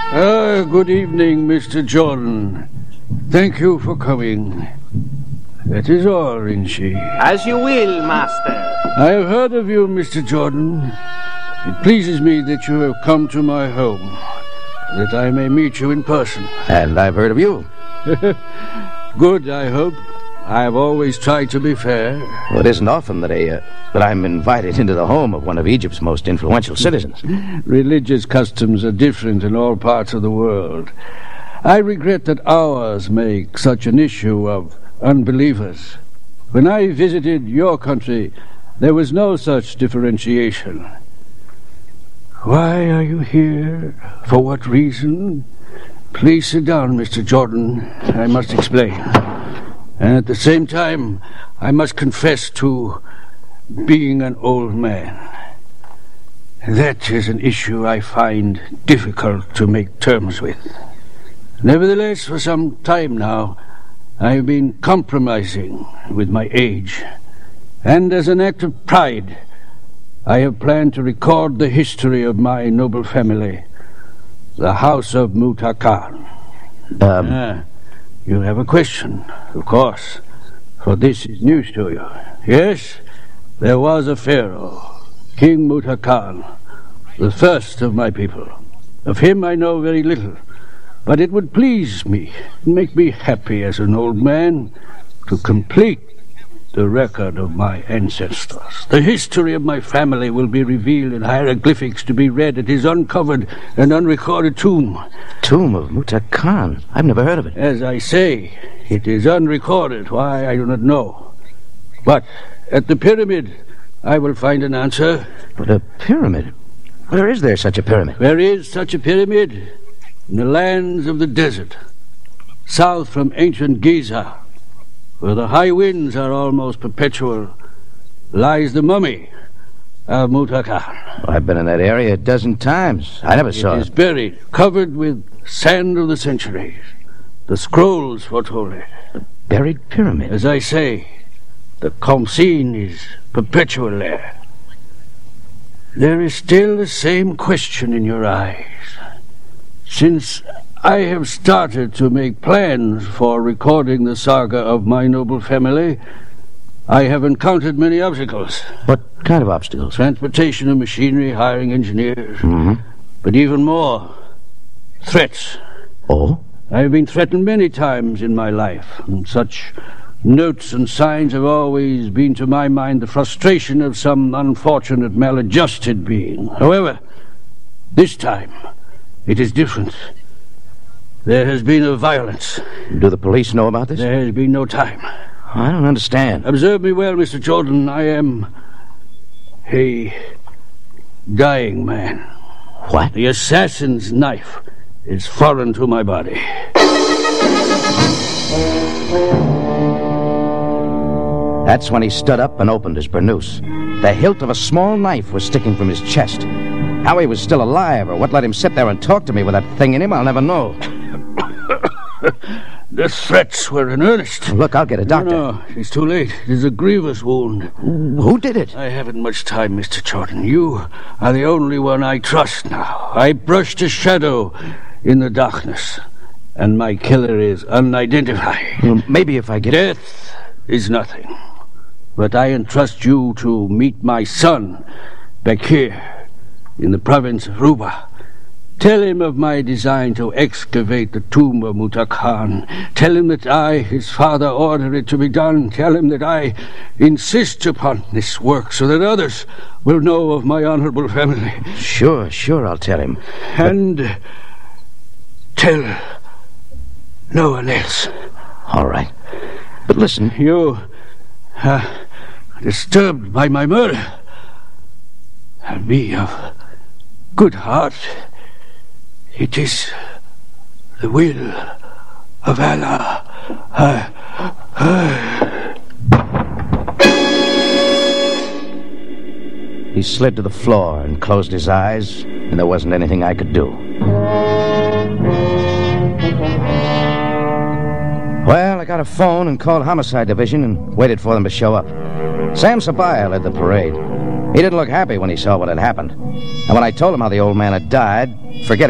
Good evening, Mr. Jordan. Thank you for coming. That is all, Rinchi. As you will, master. I have heard of you, Mr. Jordan. It pleases me that you have come to my home, that I may meet you in person. And I've heard of you. Good, I hope. I have always tried to be fair. Well, it isn't often that I'm invited into the home of one of Egypt's most influential citizens. Religious customs are different in all parts of the world. I regret that ours make such an issue of unbelievers. When I visited your country, there was no such differentiation. Why are you here? For what reason? Please sit down, Mr. Jordan. I must explain. And at the same time, I must confess to being an old man. That is an issue I find difficult to make terms with. Nevertheless, for some time now, I have been compromising with my age. And as an act of pride, I have planned to record the history of my noble family, the House of Mutakan. You have a question, of course, for this is news to you. Yes, there was a pharaoh, King Mutakan, the first of my people. Of him I know very little, but it would please me, make me happy as an old man, to complete the record of my ancestors. The history of my family will be revealed in hieroglyphics to be read at his uncovered and unrecorded tomb. Tomb of Mutakan? I've never heard of it. As I say, it is unrecorded. Why, I do not know. But at the pyramid, I will find an answer. But a pyramid? Where is there such a pyramid? There is such a pyramid in the lands of the desert, south from ancient Giza, where the high winds are almost perpetual, lies the mummy of Mutakan. I've been in that area a dozen times. I never saw it. It is buried, covered with sand of the centuries. The scrolls foretold it. A buried pyramid? As I say, the Khamsin is perpetual there. There is still the same question in your eyes. Since I have started to make plans for recording the saga of my noble family, I have encountered many obstacles. What kind of obstacles? Transportation of machinery, hiring engineers. Mm-hmm. But even more, threats. Oh? I have been threatened many times in my life, and such notes and signs have always been to my mind the frustration of some unfortunate maladjusted being. However, this time it is different. There has been a violence. Do the police know about this? There has been no time. I don't understand. Observe me well, Mr. Jordan. I am a dying man. What? The assassin's knife is foreign to my body. That's when he stood up and opened his burnous. The hilt of a small knife was sticking from his chest. How he was still alive, or what let him sit there and talk to me with that thing in him, I'll never know. The threats were in earnest. Look, I'll get a doctor. No, it's too late. It is a grievous wound. Who did it? I haven't much time, Mr. Jordan. You are the only one I trust now. I brushed a shadow in the darkness, and my killer is unidentified. Well, maybe if I get... Death is nothing. But I entrust you to meet my son back here in the province of Ruba. Tell him of my design to excavate the tomb of Mutakan. Tell him that I, his father, ordered it to be done. Tell him that I insist upon this work so that others will know of my honorable family. Sure, I'll tell him. And tell no one else. All right. But listen. You are disturbed by my murder. And me of good heart. It is the will of Allah. He slid to the floor and closed his eyes, and there wasn't anything I could do. Well, I got a phone and called Homicide Division and waited for them to show up. Sam Sabaya led the parade. He didn't look happy when he saw what had happened. And when I told him how the old man had died, forget